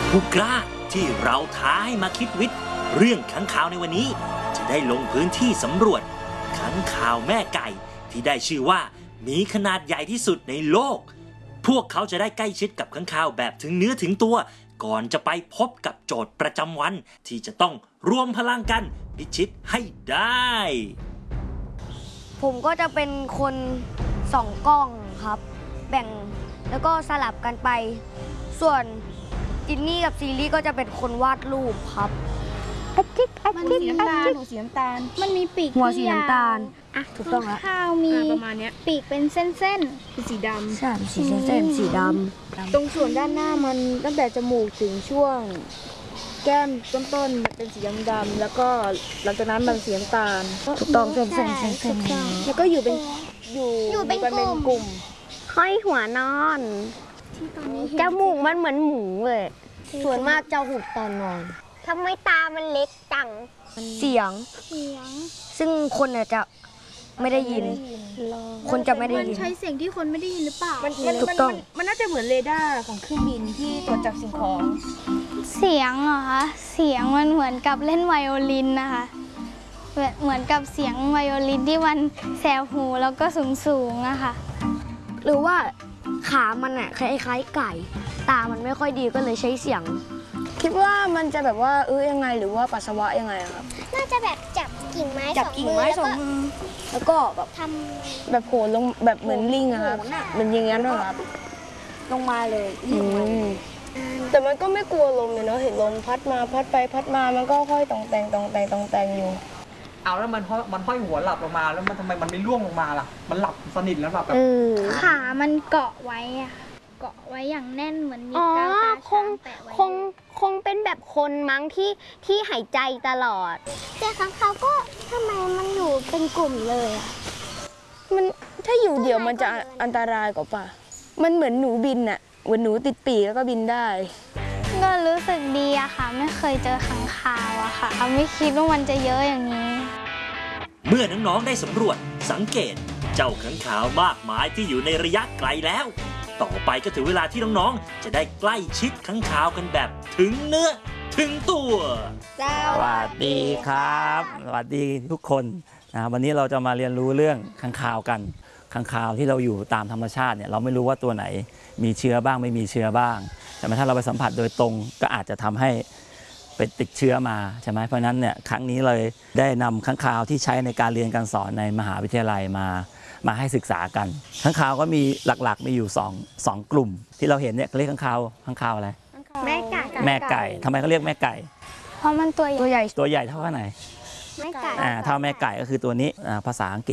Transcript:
ผู้กล้าที่เราท้าให้มาคิดวิทย์เรื่องค้างคาวในวันนี้จะได้ลงพื้นที่สำรวจค้างคาวแม่ไก่ที่ได้ชื่อว่ามีขนาดใหญ่ที่สุดในโลกพวกเขาจะได้ใกล้ชิดกับค้างคาวแบบถึงเนื้อถึงตัวก่อนจะไปพบกับโจทย์ประจำวันที่จะต้องรวมพลังกันพิชิตให้ได้ผมก็จะเป็นคนส่องกล้องครับแบ่งแล้วก็สลับกันไปส่วนจินนี่กับซีรีส์ก็จะเป็นคนวาดรูปครับมันสีน้ำตาลหัวสีน้ำตาลมันมีปีกหัวสีน้ำตาลอ่ะถูกต้องแล้วข้าวมีประมาณนี้ปีกเป็นเส้นๆคือสีดำใช่สีเส้นสีดำตรงส่วนด้านหน้ามันตั้งแต่จมูกถึงช่วงแก้มต้นๆมันเป็นสีดำๆแล้วก็หลังจากนั้นมันสีน้ำตาลถูกต้องเส้นแล้วก็อยู่เป็นกลุ่มห้อยหัวนอนจมูกมันเหมือนหมูเลยส่วนมากจะหุบตอนนอนทำไมตามันเล็กจังเสียงซึ่งคนจะไม่ได้ยินคนจะไม่ได้ยินมันใช้เสียงที่คนไม่ได้ยินหรือเปล่าถูกต้องมันน่าจะเหมือนเรดาร์ของเครื่องบินที่ตรวจจับสิ่งของเสียงเหรอคะเสียงมันเหมือนกับเล่นไวโอลินนะคะเหมือนกับเสียงไวโอลินที่มันแสบหูแล้วก็สูงๆอะค่ะหรือว่าขามันคล้ายๆไก่ตามันไม่ค่อยดีก็เลยใช้เสียงคิดว่ามันจะแบบว่ายังไงหรือว่าปัสสาวะยังไงครับน่าจะแบบจับกิ่งไม้สองมือแล้วก็แบบทำแบบโผล่ลงแบบเหมือนลิงอะครับเหมือนอย่างนั้นนะครับลงมาเลยแต่มันก็ไม่กลัวลมเลยเนาะเห็นลมพัดมาพัดไปพัดมามันก็ค่อยตองแต่งอยู่เอาแล้วมันห้อยหัวหลับลงมาแล้วมันทำไมมันไม่ร่วงลงมาล่ะมันหลับสนิทแล้วแบบขามันเกาะไว้อะเกาะไว้อย่างแน่นเหมือนมีกาวตาช้างแปะไว้คงเป็นแบบคนมั้งที่หายใจตลอดแต่ค้างคาวก็ทำไมมันอยู่เป็นกลุ่มเลยอ่ะมันถ้าอยู่เดี่ยวมันจะอันตรายกว่าป่ะมันเหมือนหนูบินอะเหมือนหนูติดปีกแล้วก็บินได้ก็รู้สึกดีอะค่ะไม่เคยเจอค้างคาวอะค่ะไม่คิดว่ามันจะเยอะอย่างนี้เมื่อน้องๆได้สำรวจสังเกตเจ้าค้างคาวมากมายที่อยู่ในระยะไกลแล้วต่อไปก็ถึงเวลาที่น้องๆจะได้ใกล้ชิดค้างคาวกันแบบถึงเนื้อถึงตัวสวัสดีครับสวัสดีทุกคนนะวันนี้เราจะมาเรียนรู้เรื่องค้างคาวกันค้างคาวที่เราอยู่ตามธรรมชาติเนี่ยเราไม่รู้ว่าตัวไหนมีเชื้อบ้างไม่มีเชื้อบ้างแต่ถ้าเราไปสัมผัสโดยตรงก็อาจจะทำให้ไปติดเชื้อมาใช่ไหมเพราะนั้นเนี่ยครั้งนี้เลยได้นำค้างคาวที่ใช้ในการเรียนการสอนในมหาวิทยาลัยมาให้ศึกษากันค้างคาวก็มีหลักๆมีอยู่สองกลุ่มที่เราเห็นเนี่ยเรียกค้างคาวอะไรแม่ไก่ทำไมเขาเรียกแม่ไก่เพราะมันตัวใหญ่เท่าไหนแม่ไก่เท่าแม่ไก่ก็คือตัวนี้ภาษาอังกฤษ